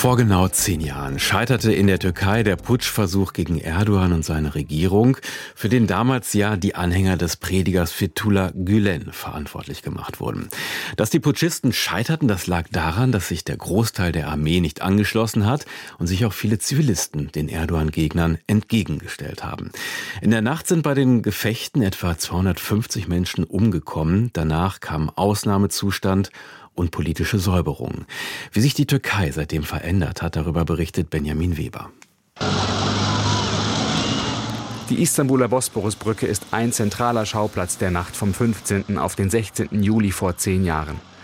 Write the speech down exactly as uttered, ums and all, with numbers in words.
Vor genau zehn Jahren scheiterte in der Türkei der Putschversuch gegen Erdogan und seine Regierung, für den damals ja die Anhänger des Predigers Fethullah Gülen verantwortlich gemacht wurden. Dass die Putschisten scheiterten, das lag daran, dass sich der Großteil der Armee nicht angeschlossen hat und sich auch viele Zivilisten den Erdogan-Gegnern entgegengestellt haben. In der Nacht sind bei den Gefechten etwa zweihundertfünfzig Menschen umgekommen. Danach kam Ausnahmezustand und politische Säuberungen. Wie sich die Türkei seitdem verändert hat, darüber berichtet Benjamin Weber. Die Istanbuler Bosporusbrücke ist ein zentraler Schauplatz der Nacht vom fünfzehnten auf den sechzehnten Juli vor zehn Jahren.